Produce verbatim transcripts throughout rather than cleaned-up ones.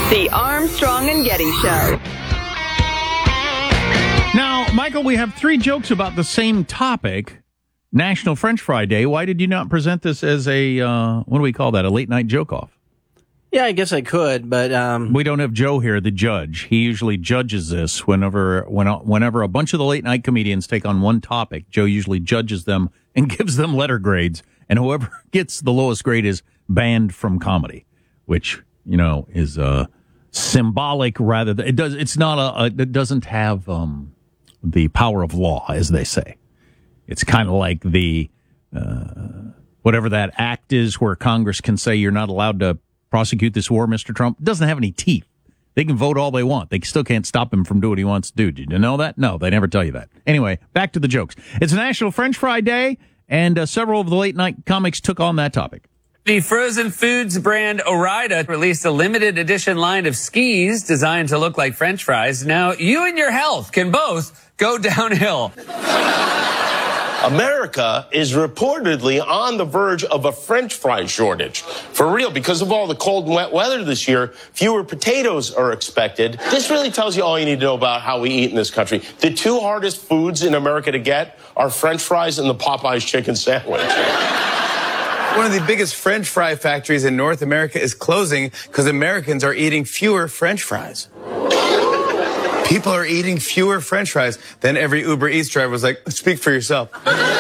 The Armstrong and Getty Show. Now, Michael, we have three jokes about the same topic, National French Fry Day. Why did you not present this as a, uh, what do we call that, a late-night joke-off? Yeah, I guess I could, but... Um... We don't have Joe here, the judge. He usually judges this whenever when, whenever a bunch of the late-night comedians take on one topic. Joe usually judges them and gives them letter grades, and whoever gets the lowest grade is banned from comedy, which, you know, is uh, symbolic rather than... It does, it's not a... a it doesn't have um, the power of law, as they say. It's kind of like the... Uh, whatever that act is where Congress can say you're not allowed to prosecute this war, Mister Trump. It doesn't have any teeth. They can vote all they want. They still can't stop him from doing what he wants to do. Did you know that? No, they never tell you that. Anyway, back to the jokes. It's National French Fry Day, and uh, several of the late-night comics took on that topic. The frozen foods brand Ore-Ida released a limited edition line of skis designed to look like French fries. Now, you and your health can both go downhill. America is reportedly on the verge of a French fry shortage. For real, because of all the cold and wet weather this year, fewer potatoes are expected. This really tells you all you need to know about how we eat in this country. The two hardest foods in America to get are French fries and the Popeyes chicken sandwich. One of the biggest French fry factories in North America is closing because Americans are eating fewer French fries. People are eating fewer French fries. Then every Uber Eats driver was like, speak for yourself.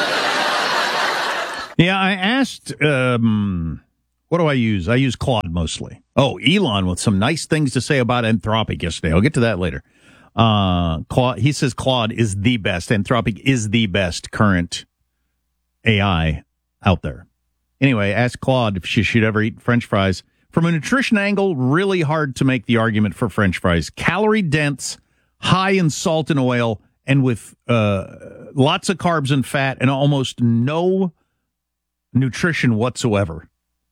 Yeah, I asked, um, what do I use? I use Claude mostly. Oh, Elon with some nice things to say about Anthropic yesterday. I'll get to that later. Uh, Claude, he says Claude is the best. Anthropic is the best current A I out there. Anyway, ask Claude if she should ever eat French fries. From a nutrition angle, really hard to make the argument for French fries. Calorie dense, high in salt and oil, and with uh, lots of carbs and fat, and almost no nutrition whatsoever.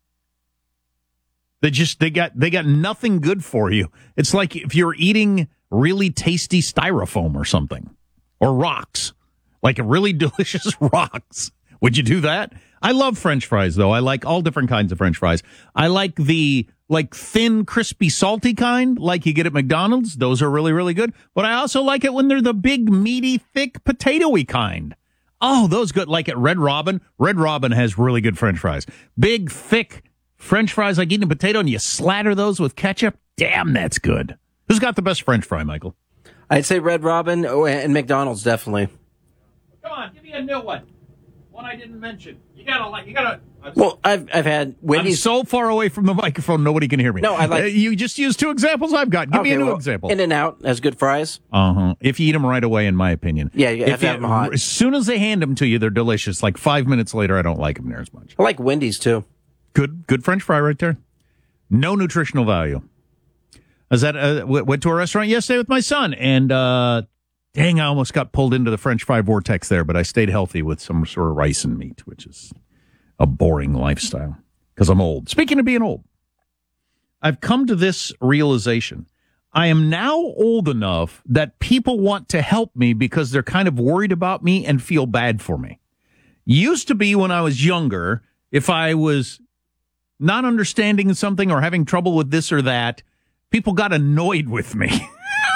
They just they got they got nothing good for you. It's like if you're eating really tasty styrofoam or something, or rocks, like a really delicious rocks. Would you do that? I love French fries, though. I like all different kinds of French fries. I like the like thin, crispy, salty kind, like you get at McDonald's. Those are really, really good. But I also like it when they're the big, meaty, thick, potato-y kind. Oh, those good. Like at Red Robin. Red Robin has really good French fries. Big, thick French fries like eating a potato, and you slather those with ketchup. Damn, that's good. Who's got the best French fry, Michael? I'd say Red Robin and McDonald's, definitely. Come on, give me a new one. One I didn't mention. You gotta like. You gotta. I'm well, I've I've had Wendy's. I'm so far away from the microphone, nobody can hear me. No, I like. Uh, you just used two examples I've got. Give okay, me a new well, example. In-N-Out has good fries. Uh huh. If you eat them right away, in my opinion. Yeah, you have if to have them hot. As soon as they hand them to you, they're delicious. Like five minutes later, I don't like them near as much. I like Wendy's too. Good, good French fry right there. No nutritional value. I was at uh, went to a restaurant yesterday with my son, and uh, dang, I almost got pulled into the French fry vortex there, but I stayed healthy with some sort of rice and meat, which is a boring lifestyle because I'm old. Speaking of being old, I've come to this realization. I am now old enough that people want to help me because they're kind of worried about me and feel bad for me. Used to be when I was younger, if I was not understanding something or having trouble with this or that, people got annoyed with me.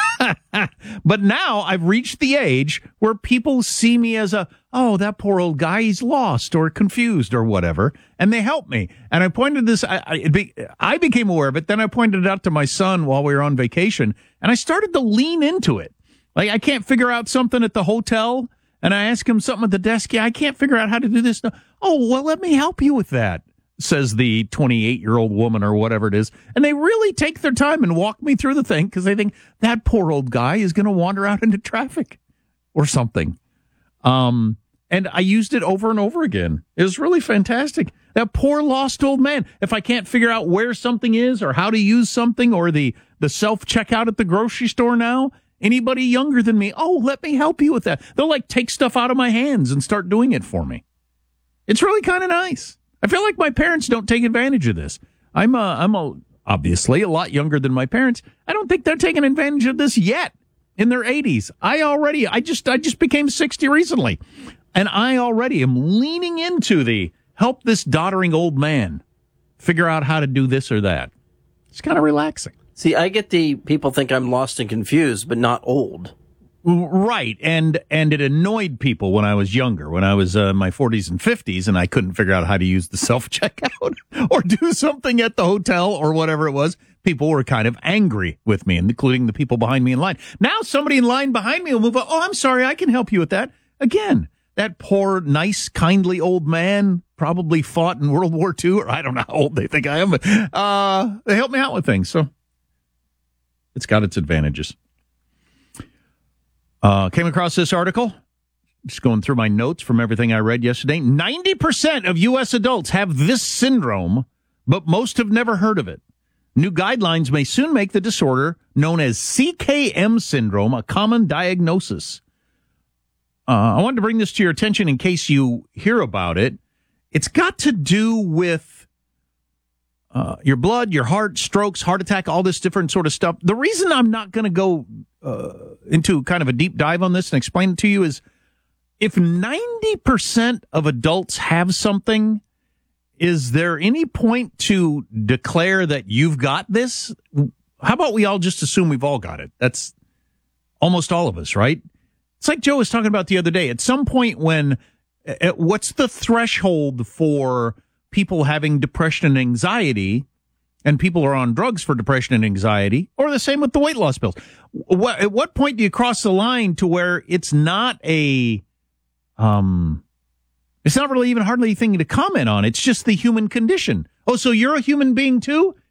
But now I've reached the age where people see me as a, oh, that poor old guy, he's lost or confused or whatever, and they help me. And I pointed this, I, I, it be, I became aware of it, then I pointed it out to my son while we were on vacation, and I started to lean into it. Like, I can't figure out something at the hotel, and I ask him something at the desk, yeah, I can't figure out how to do this. Oh, well, let me help you with that, says the twenty-eight-year-old woman or whatever it is. And they really take their time and walk me through the thing because they think that poor old guy is going to wander out into traffic or something. Um, and I used it over and over again. It was really fantastic. That poor lost old man. If I can't figure out where something is or how to use something or the, the self-checkout at the grocery store now, anybody younger than me, oh, let me help you with that. They'll like take stuff out of my hands and start doing it for me. It's really kind of nice. I feel like my parents don't take advantage of this. I'm uh, I'm a, obviously a lot younger than my parents. I don't think they're taking advantage of this yet in their eighties. I already, I just, I just became sixty recently, and I already am leaning into the help this doddering old man figure out how to do this or that. It's kind of relaxing. See, I get the people think I'm lost and confused, but not old. Right, and and it annoyed people when I was younger, when I was uh, in my forties and fifties, and I couldn't figure out how to use the self-checkout or do something at the hotel or whatever it was. People were kind of angry with me, including the people behind me in line. Now somebody in line behind me will move on. Oh, I'm sorry, I can help you with that. Again, that poor, nice, kindly old man probably fought in World War Two, or I don't know how old they think I am, but uh, they helped me out with things, so it's got its advantages. Uh, came across this article, just going through my notes from everything I read yesterday. ninety percent of U S adults have this syndrome, but most have never heard of it. New guidelines may soon make the disorder known as C K M syndrome a common diagnosis. Uh, I wanted to bring this to your attention in case you hear about it. It's got to do with uh, your blood, your heart, strokes, heart attack, all this different sort of stuff. The reason I'm not going to go uh, into kind of a deep dive on this and explain it to you is if ninety percent of adults have something, is there any point to declare that you've got this? How about we all just assume we've all got it? That's almost all of us, right? It's like Joe was talking about the other day. At some point when, uh, what's the threshold for people having depression and anxiety, and people are on drugs for depression and anxiety, or the same with the weight loss pills? What, at what point do you cross the line to where it's not a, um, it's not really even hardly anything to comment on. It's just the human condition. Oh, so you're a human being too?